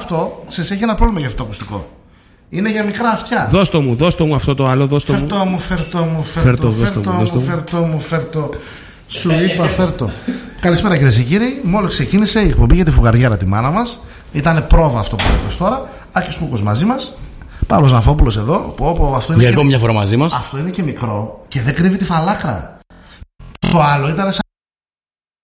αυτό έχει ένα πρόβλημα για αυτό το ακουστικό. Είναι για μικρά αυτιά. Δώστο μου αυτό το άλλο. Φέρτο μου. Σου είπα φέρτο. Καλησπέρα κυρίες και κύριοι. Μόλις ξεκίνησε η εκπομπή για τη φουγαριέρα τη μάνα μας. Ήταν πρόβα αυτό που είπες τώρα. Άκης Κούκος μαζί μας. Παύλος Ναφόπουλος εδώ. Για ακόμη μια φορά μαζί μας. Αυτό είναι και μικρό και δεν κρύβει τη φαλάκρα. Το άλλο ήταν σαν